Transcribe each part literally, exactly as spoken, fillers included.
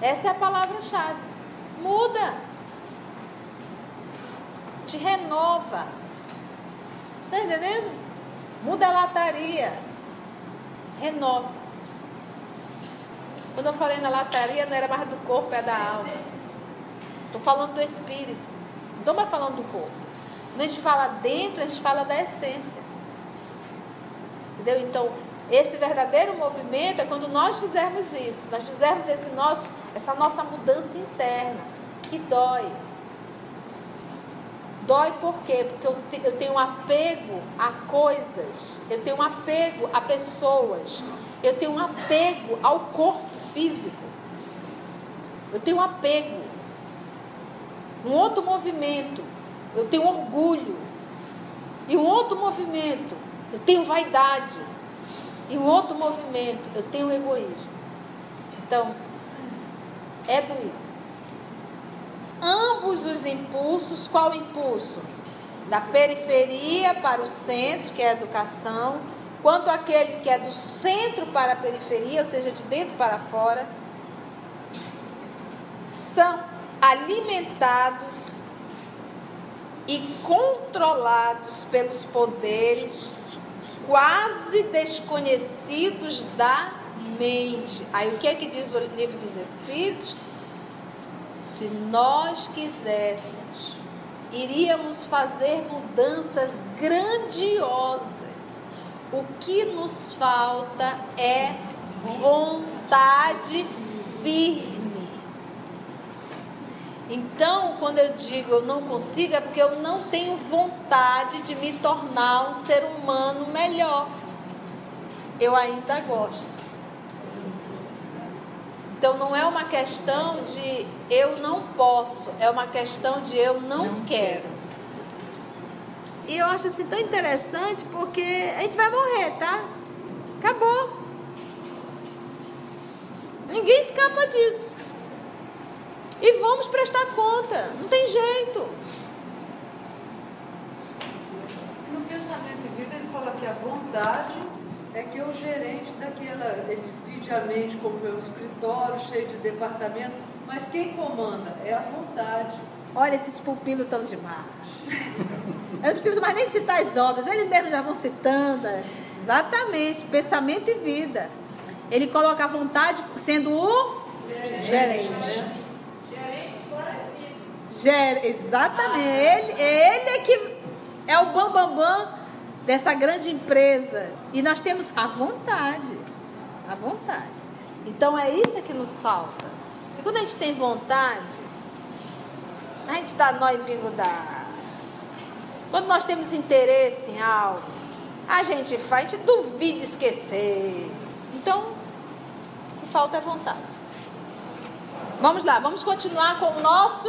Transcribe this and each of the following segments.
Essa é a palavra-chave. Muda. Te renova. Você está entendendo? Muda a lataria. Renova. Quando eu falei na lataria, não era mais do corpo, é da alma. Estou falando do espírito. Não estou mais falando do corpo. Quando a gente fala dentro, a gente fala da essência. Entendeu? Então, esse verdadeiro movimento é quando nós fizermos isso. Nós fizermos esse nosso, essa nossa mudança interna, que dói. Dói por quê? Porque eu, te, eu tenho um apego a coisas, eu tenho um apego a pessoas, eu tenho um apego ao corpo físico, eu tenho um apego. Um outro movimento, eu tenho orgulho. E um outro movimento, eu tenho vaidade. E um outro movimento, eu tenho egoísmo. Então, é doído. Ambos os impulsos, qual o impulso? Da periferia para o centro, que é a educação, quanto aquele que é do centro para a periferia, ou seja, de dentro para fora, são alimentados e controlados pelos poderes quase desconhecidos da mente. Aí o que é que diz o Livro dos Espíritos? Se nós quiséssemos, iríamos fazer mudanças grandiosas. O que nos falta é vontade firme. Então, quando eu digo eu não consigo, é porque eu não tenho vontade de me tornar um ser humano melhor. Eu ainda gosto. Então, não é uma questão de eu não posso, é uma questão de eu não, não quero. E eu acho assim tão interessante, porque a gente vai morrer, tá? Acabou. Ninguém escapa disso. E vamos prestar conta. Não tem jeito. No Pensamento e Vida, ele fala que a vontade é que o gerente daquela, ele divide a mente como é um escritório cheio de departamento, mas quem comanda é a vontade. Olha, esses pupilos estão demais. Eu não preciso mais nem citar as obras, eles mesmos já vão citando. Exatamente, Pensamento e Vida. Ele coloca a vontade sendo o gerente. gerente. Ger, exatamente. Ele, ele é que é o bambambam bam, bam dessa grande empresa. E nós temos a vontade. A vontade. Então é isso que nos falta. Porque quando a gente tem vontade, a gente dá nó em pingo d'água. Quando nós temos interesse em algo, a gente faz, a gente duvida de esquecer. Então, o que falta é vontade. Vamos lá, vamos continuar com o nosso...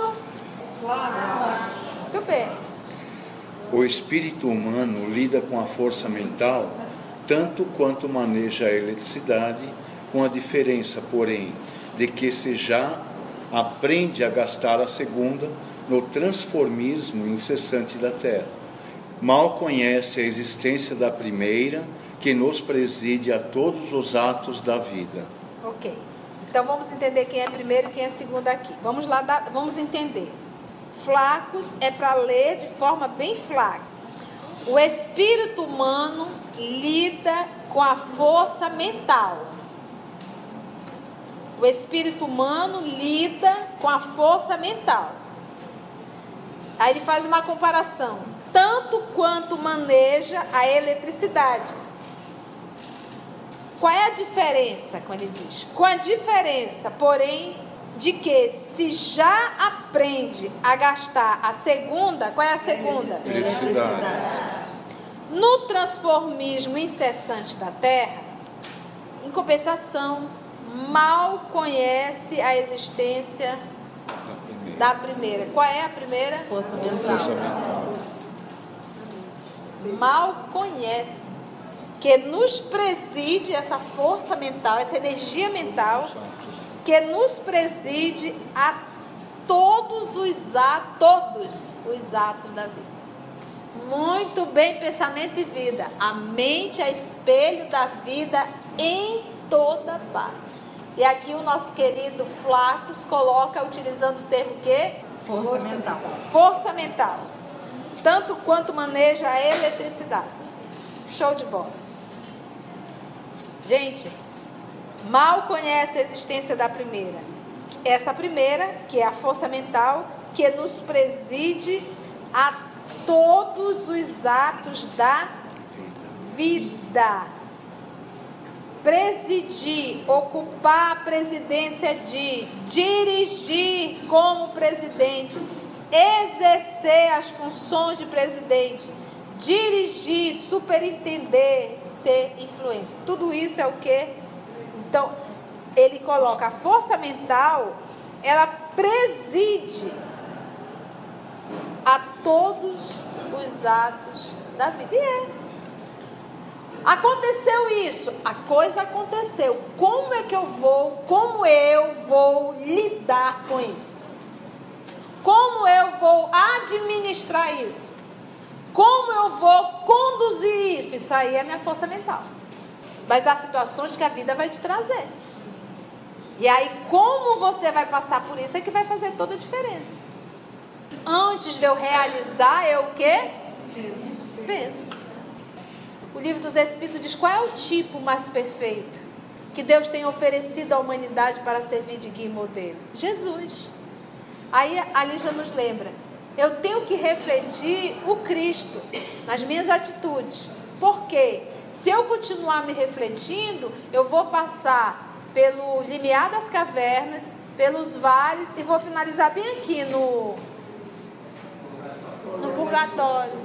Muito bem. O espírito humano lida com a força mental tanto quanto maneja a eletricidade, com a diferença, porém, de que se já aprende a gastar a segunda no transformismo incessante da Terra. Mal conhece a existência da primeira, que nos preside a todos os atos da vida. Ok. Então vamos entender quem é primeiro e quem é segundo aqui. Vamos lá, dar, vamos entender. Flacos é para ler de forma bem flaca. O espírito humano lida com a força mental. O espírito humano lida com a força mental. Aí ele faz uma comparação. Tanto quanto maneja a eletricidade. Qual é a diferença, quando ele diz? Com a diferença, porém, de que se já aprende a gastar a segunda, qual é a segunda? Eletricidade. No transformismo incessante da Terra, em compensação, mal conhece a existência da primeira. Qual é a primeira? Força mental. Força mental. Mal conhece. Que nos preside essa força mental, essa energia mental, que nos preside a todos os atos, todos os atos da vida. Muito bem, Pensamento e Vida. A mente é espelho da vida em toda parte. E aqui o nosso querido Flacos coloca, utilizando o termo quê? Força mental. Força mental. Tanto quanto maneja a eletricidade. Show de bola. Gente, mal conhece a existência da primeira. Essa primeira, que é a força mental, que nos preside a todos os atos da vida. Presidir, ocupar a presidência de, dirigir como presidente, exercer as funções de presidente, dirigir, superintender, ter influência. Tudo isso é o quê? Então, ele coloca a força mental, ela preside a todos os atos da vida. E é. Aconteceu isso, a coisa aconteceu. Como é que eu vou, como eu vou lidar com isso? Como eu vou administrar isso? Como eu vou conduzir isso? Isso aí é minha força mental. Mas há situações que a vida vai te trazer. E aí, como você vai passar por isso é que vai fazer toda a diferença. Antes de eu realizar, eu o quê? Penso. O livro dos Espíritos diz qual é o tipo mais perfeito que Deus tem oferecido à humanidade para servir de guia e modelo? Jesus. Aí a Lígia nos lembra, eu tenho que refletir o Cristo nas minhas atitudes. Por quê? Se eu continuar me refletindo, eu vou passar pelo limiar das cavernas, pelos vales e vou finalizar bem aqui no, no purgatório.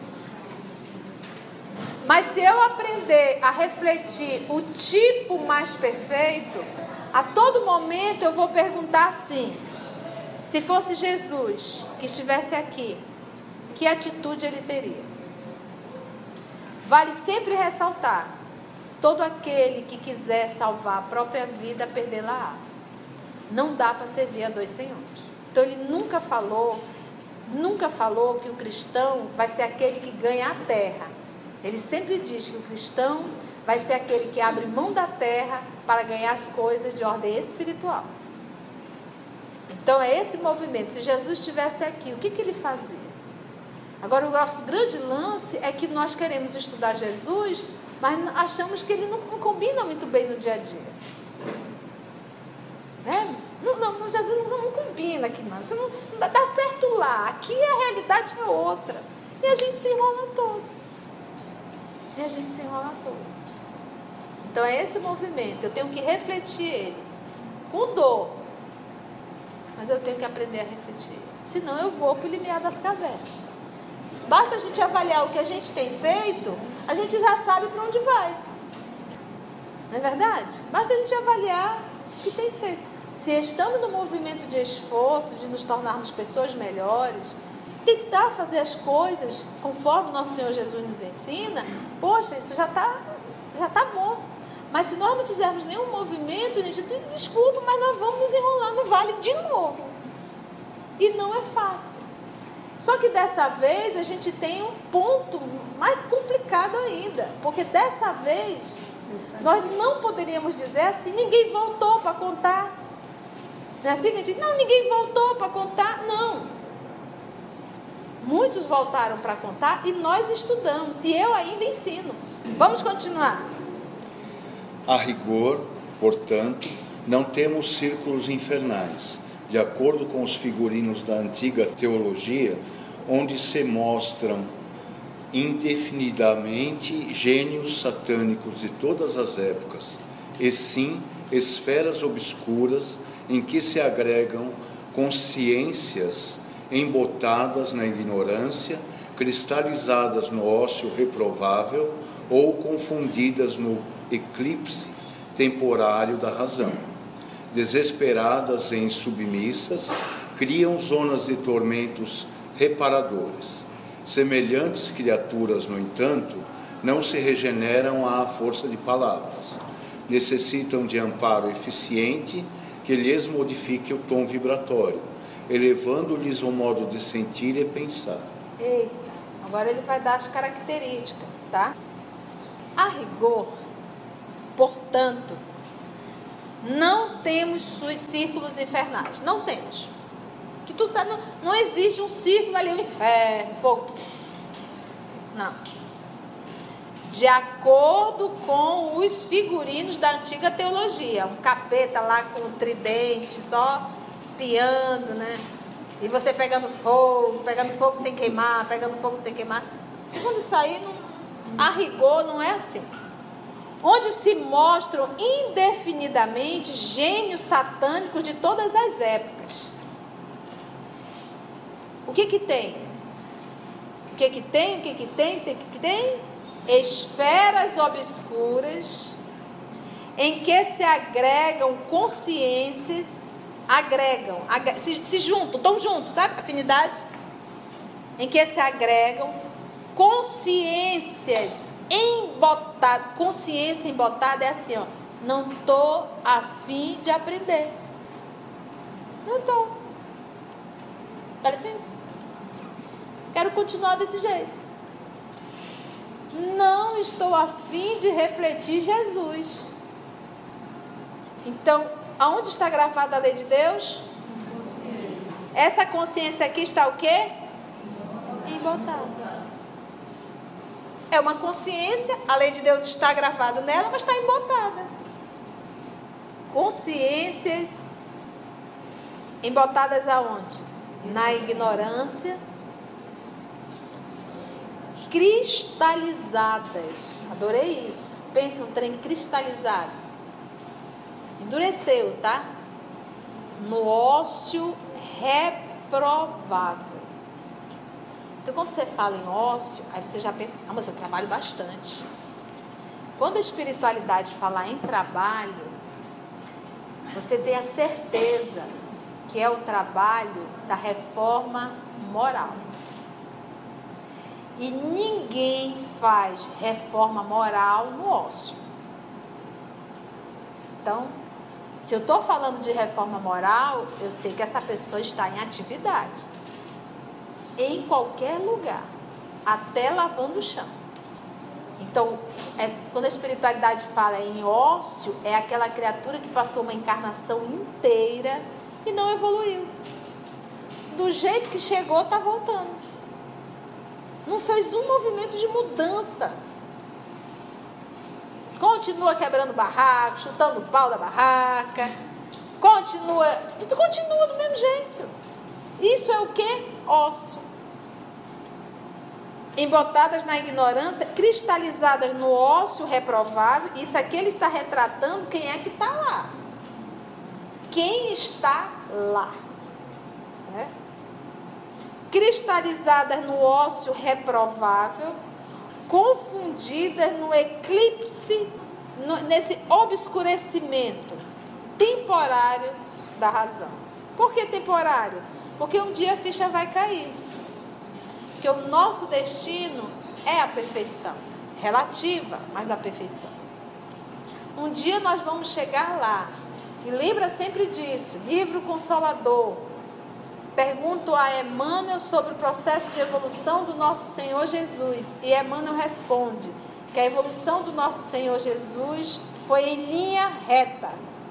Mas se eu aprender a refletir o tipo mais perfeito, a todo momento eu vou perguntar assim, se fosse Jesus que estivesse aqui, que atitude ele teria? Vale sempre ressaltar, todo aquele que quiser salvar a própria vida, perdê-la-á. Não dá para servir a dois senhores. Então ele nunca falou, nunca falou que o cristão vai ser aquele que ganha a terra. Ele sempre diz que o cristão vai ser aquele que abre mão da terra para ganhar as coisas de ordem espiritual. Então é esse movimento. Se Jesus estivesse aqui, o que, que ele fazia? Agora o nosso grande lance é que nós queremos estudar Jesus, mas achamos que ele não, não combina muito bem no dia a dia. Né? Não, não, Jesus não, não combina aqui não. Isso não, não dá, dá certo lá. Aqui a realidade é outra. E a gente se enrola todo. E a gente se enrola todo. Então é esse movimento. Eu tenho que refletir ele. Com dor. Mas eu tenho que aprender a refletir. Senão eu vou para o limiar das cavernas. Basta a gente avaliar o que a gente tem feito, a gente já sabe para onde vai. Não é verdade? Basta a gente avaliar o que tem feito. Se estamos no movimento de esforço, de nos tornarmos pessoas melhores, tentar fazer as coisas conforme o nosso Senhor Jesus nos ensina, poxa, isso já está já tá bom. Mas se nós não fizermos nenhum movimento, gente, desculpa, mas nós vamos nos enrolar no vale de novo. E não é fácil. Só que dessa vez a gente tem um ponto mais complicado ainda. Porque dessa vez nós não poderíamos dizer assim, ninguém voltou para contar. Não é assim que a gente diz, não, ninguém voltou para contar. Não. Muitos voltaram para contar e nós estudamos. E eu ainda ensino. Vamos continuar. A rigor, portanto, não temos círculos infernais, de acordo com os figurinos da antiga teologia, onde se mostram indefinidamente gênios satânicos de todas as épocas, e sim esferas obscuras em que se agregam consciências embotadas na ignorância, cristalizadas no ócio reprovável ou confundidas no eclipse temporário da razão. Desesperadas e insubmissas, criam zonas de tormentos reparadores. Semelhantes criaturas, no entanto, não se regeneram à força de palavras. Necessitam de amparo eficiente que lhes modifique o tom vibratório, elevando-lhes o modo de sentir e pensar. Eita, agora ele vai dar as características, tá? A rigor, portanto, Não temos círculos infernais. Não temos. Que tu sabe, não, não existe um círculo ali, um inferno, fogo. Não. De acordo com os figurinos da antiga teologia. Um capeta lá com um tridente, só espiando, né? E você pegando fogo, pegando fogo sem queimar, pegando fogo sem queimar. Segundo isso aí, não, a rigor não é assim. Onde se mostram indefinidamente gênios satânicos de todas as épocas. O que que tem? O que que tem? O que que tem? O que que tem? Esferas obscuras em que se agregam consciências, agregam, ag- se, se juntam, estão juntos, sabe? Afinidade. Em que se agregam consciências embotadas. Consciência embotada é assim, ó. Não estou a fim de aprender. Não estou. Dá licença. Quero continuar desse jeito. Não estou a fim de refletir Jesus. Então, aonde está gravada a lei de Deus? Consciência. Essa consciência aqui está o quê? Embotada. É uma consciência, a lei de Deus está gravada nela, mas está embotada. Consciências embotadas aonde? Na ignorância. Cristalizadas. Adorei isso. Pensa um trem cristalizado. Endureceu, tá? No ócio reprovável. Então, quando você fala em ócio, aí você já pensa assim, ah, mas eu trabalho bastante. Quando a espiritualidade falar em trabalho, você tem a certeza que é o trabalho da reforma moral. E ninguém faz reforma moral no ócio. Então, se eu estou falando de reforma moral, eu sei que essa pessoa está em atividade. Em qualquer lugar. Até lavando o chão. Então, quando a espiritualidade fala em ócio, é aquela criatura que passou uma encarnação inteira e não evoluiu. Do jeito que chegou, está voltando. Não fez um movimento de mudança. Continua quebrando barraco, chutando o pau da barraca. Continua, continua do mesmo jeito. Isso é o quê? Ócio. Embotadas na ignorância, cristalizadas no ócio reprovável. Isso aqui ele está retratando quem é que está lá. Quem está lá. Né? Cristalizadas no ócio reprovável, confundidas no eclipse, no, nesse obscurecimento temporário da razão. Por que temporário? Porque um dia a ficha vai cair. Porque o nosso destino é a perfeição. Relativa, mas a perfeição. Um dia nós vamos chegar lá. E lembra sempre disso. Livro Consolador. Pergunto a Emmanuel sobre o processo de evolução do nosso Senhor Jesus. E Emmanuel responde que a evolução do nosso Senhor Jesus foi em linha reta.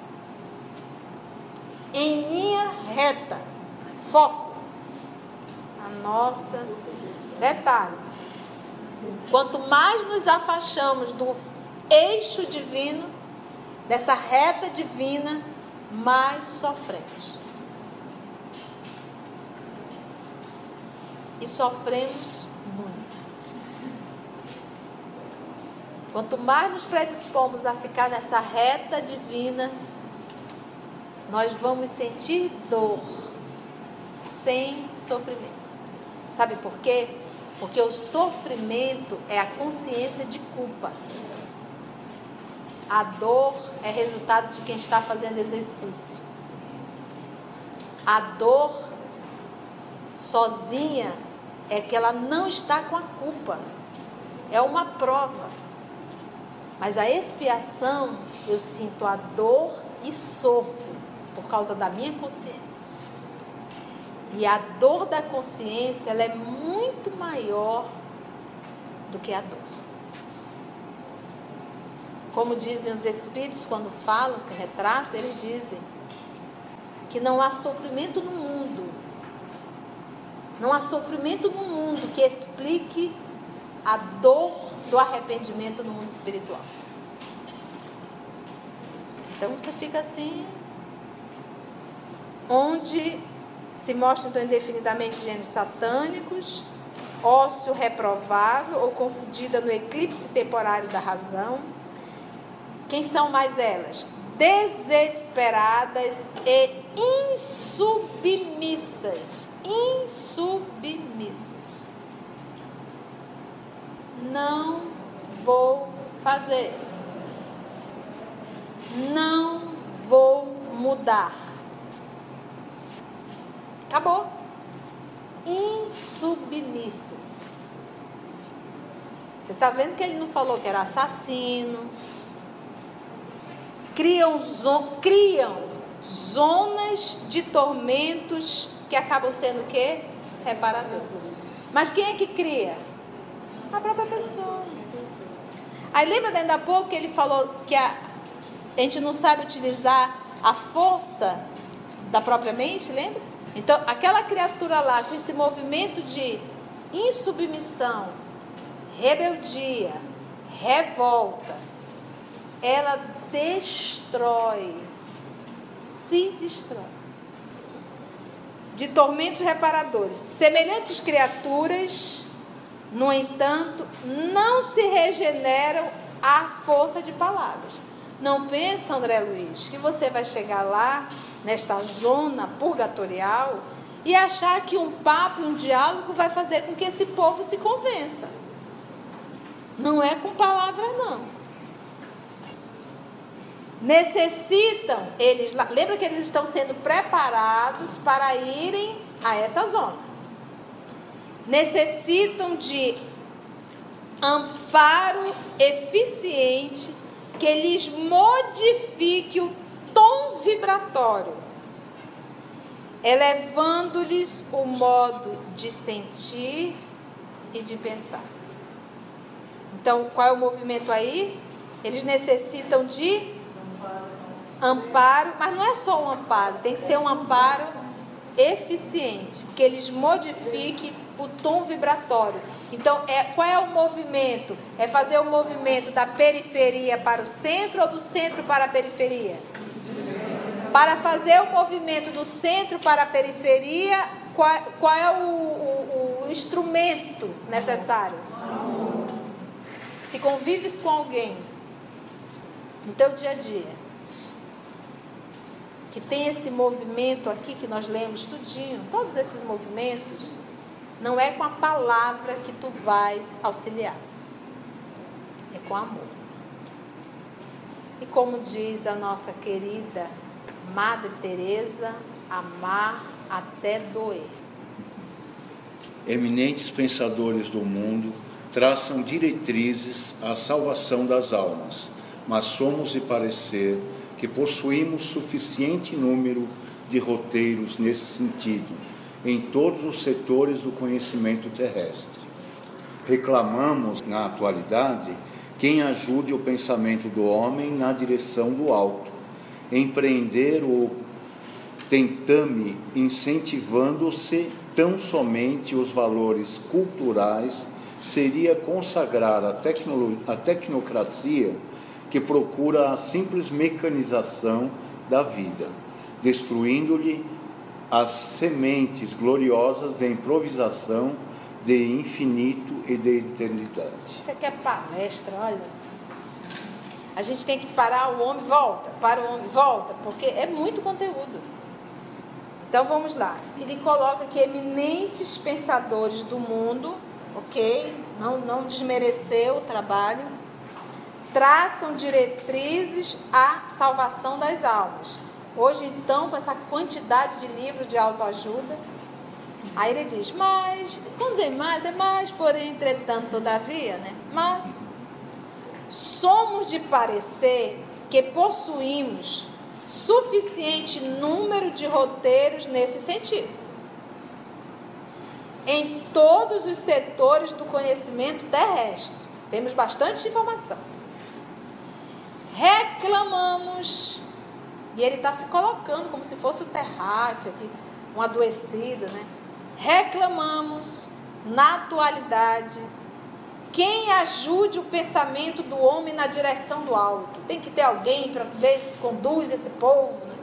Em linha reta. Foco. A nossa... Detalhe. Quanto mais nos afastamos do eixo divino, dessa reta divina, mais sofremos. E sofremos muito. Quanto mais nos predispomos a ficar nessa reta divina, nós vamos sentir dor sem sofrimento. Sabe por quê? Porque o sofrimento é a consciência de culpa. A dor é resultado de quem está fazendo exercício. A dor sozinha é que ela não está com a culpa. É uma prova. Mas a expiação, eu sinto a dor e sofro por causa da minha consciência. E a dor da consciência, ela é muito maior do que a dor. como dizem os espíritos quando falam, que retratam, eles dizem que não há sofrimento no mundo, não há sofrimento no mundo que explique a dor do arrependimento no mundo espiritual. Então você fica assim, onde se mostram então indefinidamente gênios satânicos, ócio reprovável ou confundida no eclipse temporário da razão. Quem são mais elas? Desesperadas e insubmissas. Insubmissas. Não vou fazer. Não vou mudar. Acabou. Insubmissas. Você está vendo que ele não falou que era assassino. Criam, zo- criam zonas de tormentos que acabam sendo o quê? Reparadores. Mas quem é que cria? A própria pessoa. Aí lembra dentro da pouco que ele falou que a, a gente não sabe utilizar a força da própria mente, lembra? Então, aquela criatura lá, com esse movimento de insubmissão, rebeldia, revolta, ela destrói, se destrói. De tormentos reparadores. Semelhantes criaturas, no entanto, não se regeneram à força de palavras. Não pensa, André Luiz, que você vai chegar lá, nesta zona purgatorial, e achar que um papo e um diálogo vai fazer com que esse povo se convença. Não é com palavra, não. Necessitam, eles, lembra que eles estão sendo preparados para irem a essa zona. Necessitam de amparo eficiente que lhes modifique o tom vibratório, elevando-lhes o modo de sentir e de pensar. Então, qual é o movimento aí? Eles necessitam de amparo, mas não é só um amparo, tem que ser um amparo eficiente, que eles modifiquem o tom vibratório. Então, é, qual é o movimento? É fazer o movimento da periferia para o centro ou do centro para a periferia? Para fazer o movimento do centro para a periferia, qual, qual é o, o, o instrumento necessário? Se convives com alguém no teu dia a dia, que tem esse movimento aqui que nós lemos tudinho, todos esses movimentos, não é com a palavra que tu vais auxiliar, é com amor. E como diz a nossa querida Madre Teresa, amar até doer. Eminentes pensadores do mundo traçam diretrizes à salvação das almas, mas somos de parecer que possuímos suficiente número de roteiros nesse sentido, em todos os setores do conhecimento terrestre. Reclamamos, na atualidade, quem ajude o pensamento do homem na direção do alto, empreender o tentame incentivando-se tão somente os valores culturais, seria consagrar a, tecno, a tecnocracia que procura a simples mecanização da vida, destruindo-lhe as sementes gloriosas de improvisação, de infinito e de eternidade. Isso aqui é palestra, olha. A gente tem que parar o homem, volta, para o homem, volta, porque é muito conteúdo. Então vamos lá. Ele coloca que eminentes pensadores do mundo, ok? Não, não desmereceu o trabalho, traçam diretrizes à salvação das almas. Hoje, então, com essa quantidade de livros de autoajuda, aí ele diz, mas, quando é mais, é mais, porém, entretanto, todavia, né? Mas, somos de parecer que possuímos suficiente número de roteiros nesse sentido, em todos os setores do conhecimento terrestre. Temos bastante informação. reclamamos, e ele está se colocando como se fosse o terráqueo, aqui, um adoecido, né? Reclamamos, na atualidade, quem ajude o pensamento do homem na direção do alto. Tem que ter alguém para ver se conduz esse povo, né?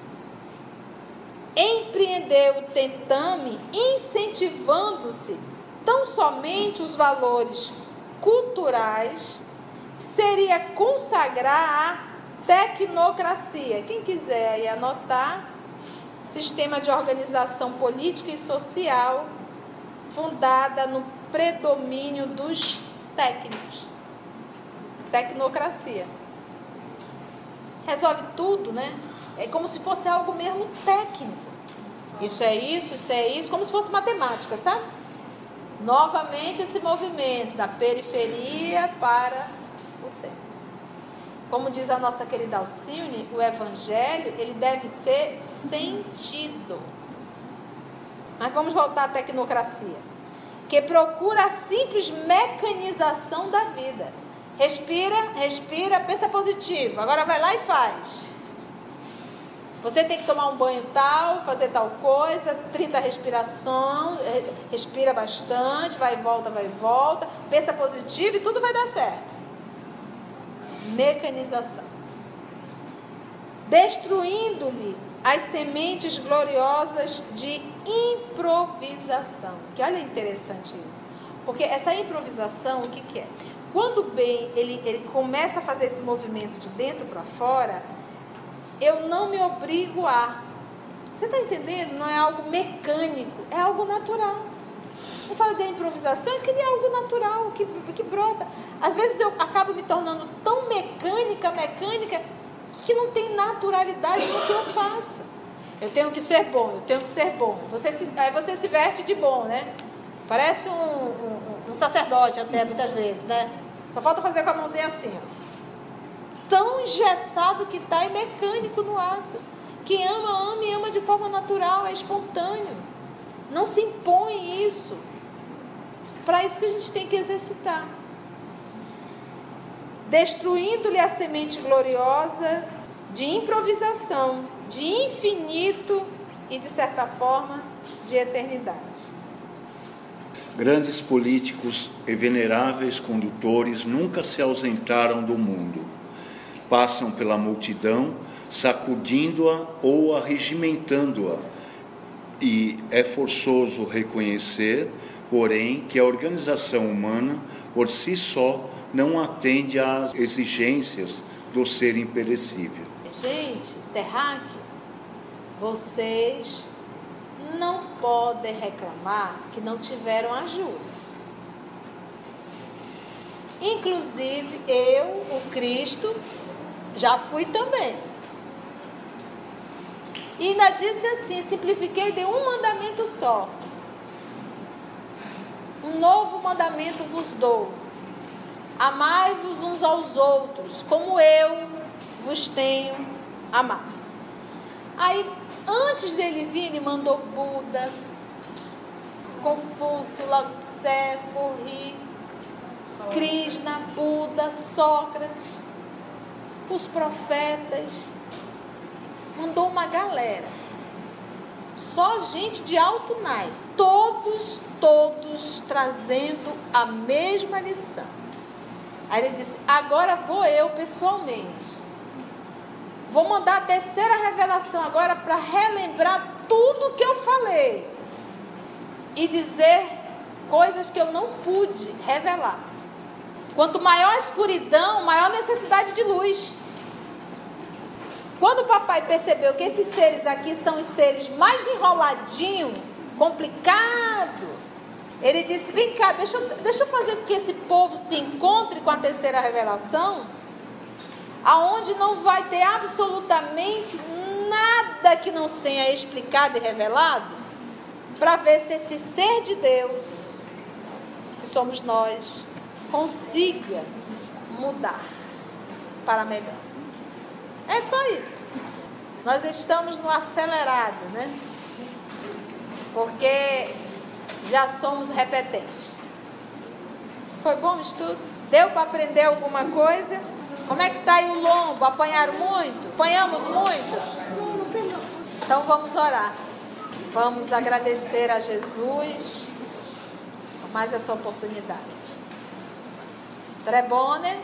Empreendeu o tentame, incentivando-se tão somente os valores culturais, que seria consagrar a tecnocracia. Quem quiser aí anotar, sistema de organização política e social fundada no predomínio dos técnicos. Tecnocracia. Resolve tudo, né? É como se fosse algo mesmo técnico. Isso é isso, isso é isso, como se fosse matemática, sabe? Novamente esse movimento da periferia para o centro. Como diz a nossa querida Alcione, o evangelho, ele deve ser sentido. Mas vamos voltar à tecnocracia, que procura a simples mecanização da vida. Respira, respira, pensa positivo. Agora vai lá e faz. Você tem que tomar um banho tal, fazer tal coisa, trinta respirações, respira bastante, vai e volta, vai e volta, pensa positivo e tudo vai dar certo. Mecanização. Destruindo-lhe as sementes gloriosas de improvisação. Que olha interessante isso. Porque essa improvisação, o que, que é? Quando o bem ele, ele começa a fazer esse movimento de dentro para fora, eu não me obrigo a. Você está entendendo? Não é algo mecânico, é algo natural. Eu falo de improvisação, é que é algo natural, que, que brota. Às vezes eu acabo me tornando tão mecânica, mecânica, que não tem naturalidade no que eu faço. Eu tenho que ser bom, eu tenho que ser bom. Você se, aí você se veste de bom, né? Parece um, um, um sacerdote até, muitas vezes, né? Só falta fazer com a mãozinha assim, ó. Tão engessado que está e mecânico no ato. Quem ama, ama e ama de forma natural, é espontâneo. Não se impõe isso. Para isso que a gente tem que exercitar. Destruindo-lhe a semente gloriosa de improvisação, de infinito e, de certa forma, de eternidade. Grandes políticos e veneráveis condutores nunca se ausentaram do mundo. Passam pela multidão, sacudindo-a ou arregimentando-a. E é forçoso reconhecer, porém, que a organização humana, por si só, não atende às exigências do ser imperecível. Gente, terráqueo, vocês não podem reclamar que não tiveram ajuda. Inclusive, eu, o Cristo, já fui também. E ainda disse assim, simplifiquei, dei um mandamento só. Um novo mandamento vos dou. Amai-vos uns aos outros, como eu vos tenho amado. Aí, antes dele vir, ele mandou Buda, Confúcio, Lao Tse, Forri, Krishna, Buda, Sócrates, os profetas. Mandou uma galera. Só gente de alto naipe. Todos, todos trazendo a mesma lição. Aí ele disse, agora vou eu pessoalmente. Vou mandar a terceira revelação agora para relembrar tudo que eu falei. E dizer coisas que eu não pude revelar. Quanto maior a escuridão, maior a necessidade de luz. Quando o papai percebeu que esses seres aqui são os seres mais enroladinhos, complicados, ele disse, vem cá, deixa eu, deixa eu fazer com que esse povo se encontre com a terceira revelação, aonde não vai ter absolutamente nada que não seja explicado e revelado, para ver se esse ser de Deus, que somos nós, consiga mudar para melhor. É só isso. Nós estamos no acelerado, né? Porque já somos repetentes. Foi bom o estudo? Deu para aprender alguma coisa? Como é que está aí o lombo? Apanharam muito? Apanhamos muito? Então vamos orar. Vamos agradecer a Jesus por mais essa oportunidade. Trebone,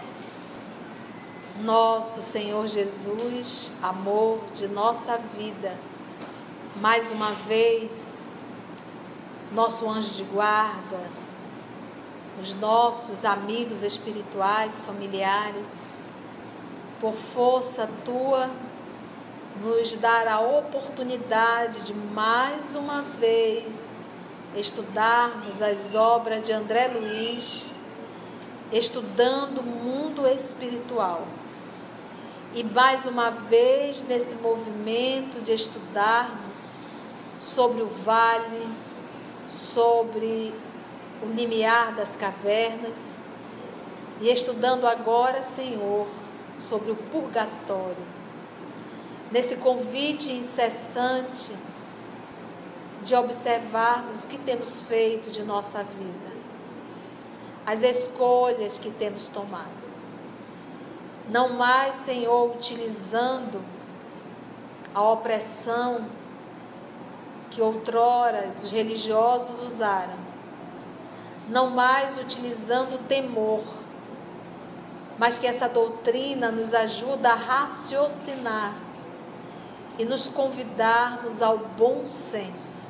nosso Senhor Jesus, amor de nossa vida, mais uma vez, nosso anjo de guarda, os nossos amigos espirituais, familiares, por força tua, nos dar a oportunidade de mais uma vez estudarmos as obras de André Luiz, estudando o mundo espiritual. E mais uma vez nesse movimento de estudarmos sobre o vale, sobre o limiar das cavernas, e estudando agora, Senhor, sobre o purgatório. Nesse convite incessante de observarmos o que temos feito de nossa vida, as escolhas que temos tomado. Não mais, Senhor, utilizando a opressão que outrora os religiosos usaram. Não mais utilizando o temor, mas que essa doutrina nos ajuda a raciocinar e nos convidarmos ao bom senso.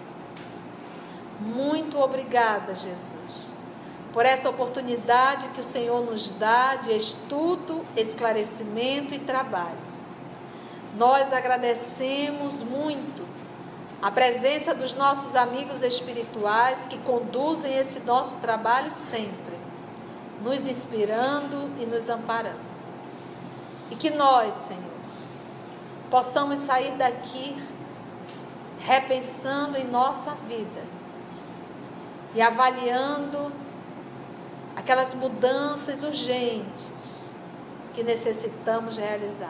Muito obrigada, Jesus, por essa oportunidade que o Senhor nos dá de estudo, esclarecimento e trabalho. Nós agradecemos muito a presença dos nossos amigos espirituais que conduzem esse nosso trabalho sempre, nos inspirando e nos amparando. E que nós, Senhor, possamos sair daqui repensando em nossa vida e avaliando aquelas mudanças urgentes que necessitamos realizar.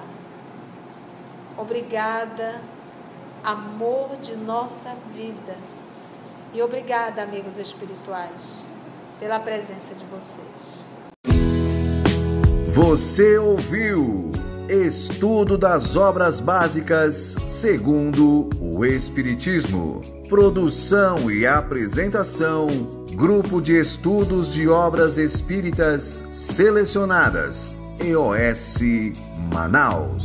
Obrigada, amor de nossa vida. E obrigada, amigos espirituais, pela presença de vocês. Você ouviu Estudo das Obras Básicas segundo o Espiritismo. Produção e apresentação, Grupo de Estudos de Obras Espíritas Selecionadas, E O S Manaus.